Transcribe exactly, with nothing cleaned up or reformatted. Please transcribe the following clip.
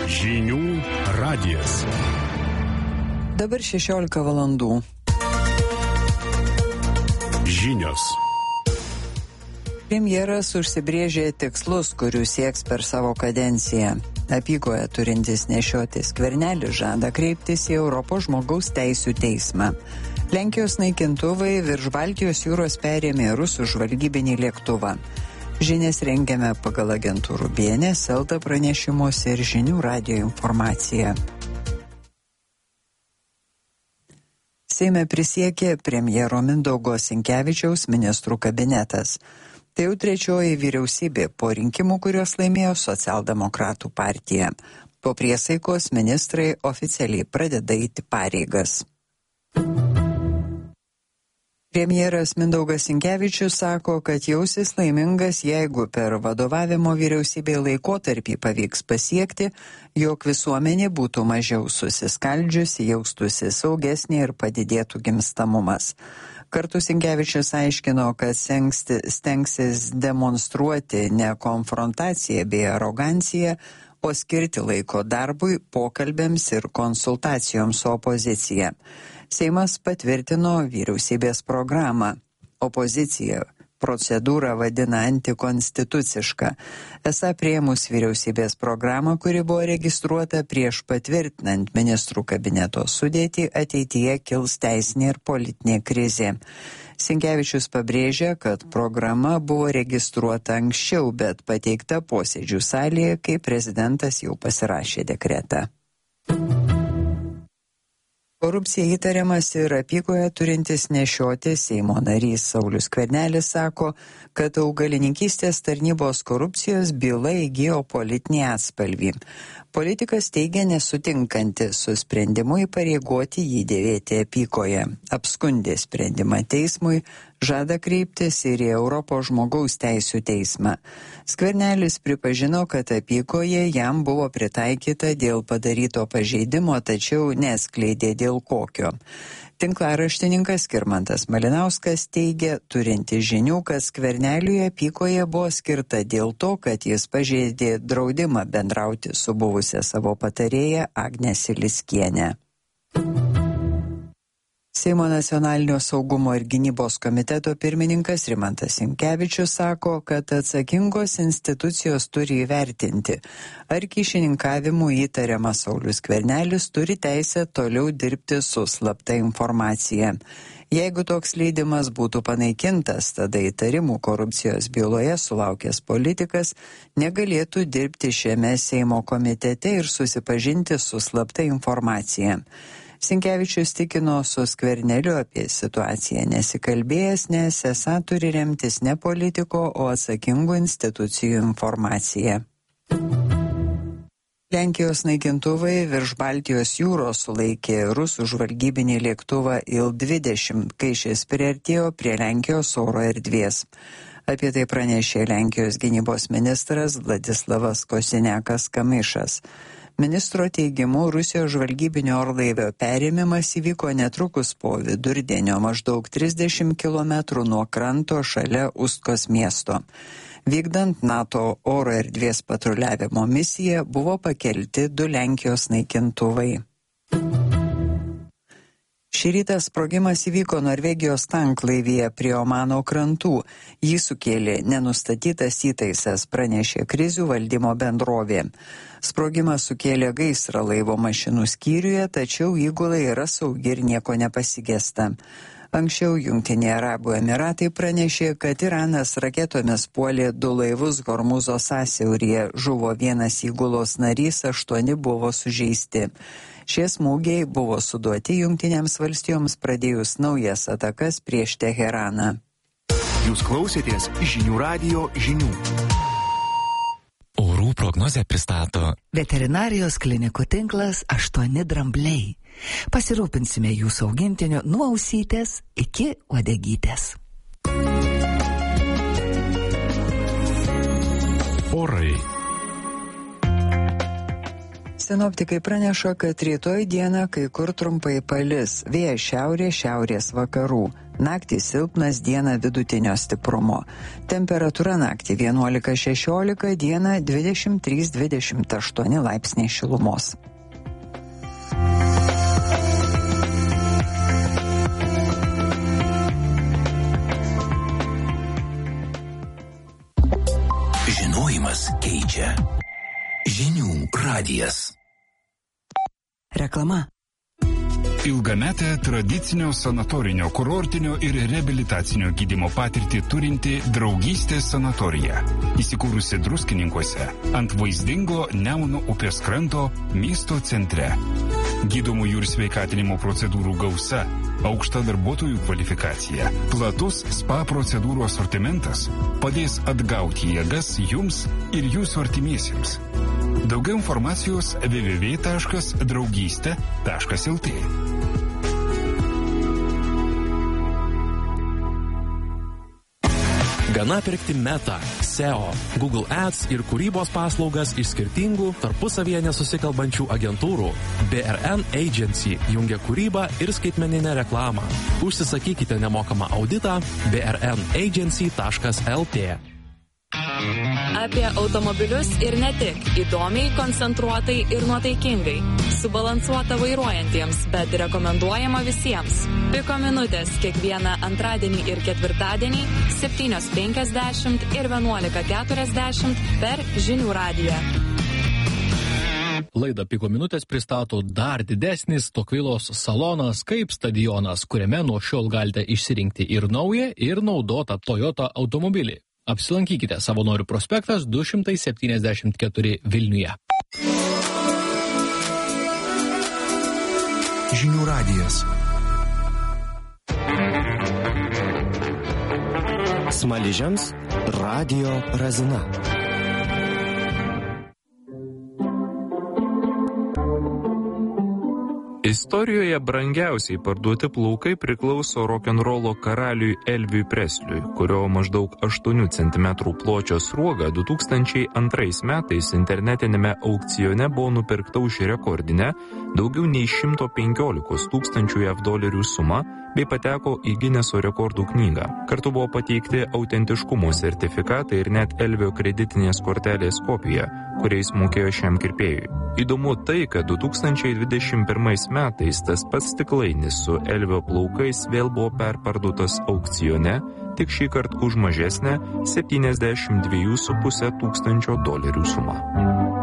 Žinių radijas. Dabar šešiolika valandų. Žinios. Premjeras užsibrėžė tikslus, kurių sieks per savo kadenciją. Apykoje turintis nešioti Skvernelis žada kreiptis į Europos žmogaus teisių teismą. Lenkijos naikintuvai virš Baltijos jūros perėmė rusų žvalgybinį lėktuvą. Žinias rengiame pagal agentūrų B N S, Elta pranešimus ir Žinių radijo informaciją. Seime prisiekė premjero Mindaugo Sinkevičiaus ministrų kabinetas. Tai jau trečioji vyriausybė po rinkimų, kuriuos laimėjo Socialdemokratų partija. Po priesaikos ministrai oficialiai pradeda eiti pareigas. Premjeras Mindaugas Sinkevičius sako, kad jausis laimingas, jeigu per vadovavimo vyriausybėje laikotarpį pavyks pasiekti, jog visuomenė būtų mažiau susiskaldžiusi, jaustųsi saugesnė ir padidėtų gimstamumas. Kartu Sinkevičius aiškino, kad stengsis demonstruoti ne konfrontaciją bei aroganciją, o skirti laiko darbui, pokalbėms ir konsultacijoms su opozicija. Seimas patvirtino vyriausybės programą. Opozicija procedūrą vadina antikonstituciška. Esą priėmus vyriausybės programą, kuri buvo registruota prieš patvirtinant ministrų kabineto sudėtį, ateityje kils teisinė ir politinė krizė. Sinkevičius pabrėžė, kad programa buvo registruota anksčiau, bet pateikta posėdžių salėje, kai prezidentas jau pasirašė dekretą. Korupcija įtariamas ir apykoje turintis nešioti Seimo narys Saulius Skvernelis sako, kad augalininkystės tarnybos korupcijos byla įgijo politinį atspalvį. Politikas teigia nesutinkantis su sprendimu įpareigoti jį dėvėti apykoje. Apskundė sprendimą teismui, žada kreiptis ir į Europos žmogaus teisių teismą. Skvernelis pripažino, kad apykoje jam buvo pritaikyta dėl padaryto pažeidimo, tačiau neskleidė dėl kokio. Tinklaraštininkas Skirmantas Malinauskas teigia, turinti žinių, kad Skverneliui apykoje buvo skirta dėl to, kad jis pažeidė draudimą bendrauti su buvusia savo patarėja Agne Siliskiene. Seimo nacionalinio saugumo ir gynybos komiteto pirmininkas Rimantas Sinkevičius sako, kad atsakingos institucijos turi įvertinti, ar kyšininkavimu įtariamas Saulius Skvernelis turi teisę toliau dirbti su slapta informacija. Jeigu toks leidimas būtų panaikintas, tada įtarimų korupcijos byloje sulaukęs politikas negalėtų dirbti šiame Seimo komitete ir susipažinti su slapta informacija. Sinkevičius tikino su Skverneliu apie situaciją nesikalbėjęs, nes esą turi remtis ne politiko, o atsakingų institucijų informacija. Lenkijos naikintuvai virš Baltijos jūros sulaikė rusų žvalgybinį lėktuvą Il dvidešimt, kai šis priartėjo prie Lenkijos oro erdvės. Apie tai pranešė Lenkijos gynybos ministras Vladislavas Kosiniakas Kamišas. Ministro teigimu, Rusijos žvalgybinio orlaivio perėmimas įvyko netrukus po vidurdienio maždaug trisdešimt kilometrų nuo kranto šalia Ustkos miesto. Vykdant NATO oro erdvės patruliavimo misiją buvo pakelti du Lenkijos naikintuvai. Šį rytą sprogimas įvyko Norvegijos tanklaivyje prie Omano krantų. Jį sukėlė nenustatytas įtaisas, pranešė krizių valdymo bendrovė. Sprogimas sukėlė gaisrą laivo mašinų skyriuje, tačiau įgula yra saugi ir nieko nepasigesta. Anksčiau Jungtiniai Arabų Emiratai pranešė, kad Iranas raketomis puolė du laivus Hormuzo sąsiauryje, žuvo vienas įgulos narys, aštuoni buvo sužeisti. Šie smūgiai buvo suduoti Jungtinėms valstijoms pradėjus naujas atakas prieš Teheraną. Jūs klausėtės Žinių radijo žinių. Orų prognozę pristato Veterinarijos klinikų tinklas aštuoni drambliai. Pasirūpinsime jūsų augintiniu nuo ausytės iki uodegytės. Orai. Sinoptikai praneša, kad rytoj dieną kai kur trumpai palis, vėjas šiaurės, šiaurės vakarų. Naktį silpnas, dieną vidutinio stiprumo. Temperatūra naktį vienuolika šešiolika, dieną dvidešimt trys dvidešimt aštuoni laipsniai šilumos. Žinojimas keičia. Žinių radijas. Reklama. Ilgametę tradicinio sanatorinio, kurortinio ir reabilitacinio gydymo patirtį turinti Draugystės sanatorija. Įsikūrusi Druskininkuose, ant vaizdingo Nemuno upės kranto miesto centre. Gydomųjų ir sveikatinimo procedūrų gausa, aukšta darbuotojų kvalifikacija, platus spa procedūrų asortimentas padės atgauti jėgas jums ir jūsų artimiesiems. Daugiau informacijos w w w taškas draugystė taškas l t. Gana pirkti Meta, S E O, Google Ads ir kūrybos paslaugas iš skirtingų, tarpusavyje nesusikalbančių agentūrų. B R N Agency jungia kūrybą ir skaitmeninę reklamą. Užsisakykite nemokamą auditą b r n agency taškas l t. Apie automobilius ir ne tik. Įdomiai, koncentruotai ir nuotaikingai. Subalansuota vairuojantiems, bet rekomenduojama visiems. Piko minutės kiekvieną antradienį ir ketvirtadienį septynios penkiasdešimt ir vienuolika keturiasdešimt per Žinių radiją. Laidą Piko minutės pristato dar didesnis Tokvilos salonas kaip stadionas, kuriame nuo šiol galite išsirinkti ir naują, ir naudotą Toyota automobilį. Apsilankykite Savanorių prospektas du šimtai septyniasdešimt keturi Vilniuje. Žinių radijas. Smaližiams radio Razina. Istorijoje brangiausiai parduoti plaukai priklauso rokenrolo karaliui Elviui Presliui, kurio maždaug aštuonių centimetrų pločio sruoga du tūkstančiai antrais metais internetinėme aukcione buvo nupirkta už rekordinę daugiau nei šimto penkiolikos tūkstančių jav dolerių sumą bei pateko į Gineso rekordų knygą. Kartu buvo pateikti autentiškumo sertifikatai ir net Elvio kreditinės kortelės kopija, kuriais mokėjo šiam kirpėjui. Įdomu tai, kad du tūkstančiai dvidešimt pirmais metais tas pats stiklainis su Elvio plaukais vėl buvo perparduotas aukcione, tik šį kartą už mažesnę septyniasdešimt du su puse tūkstančio dolerių sumą.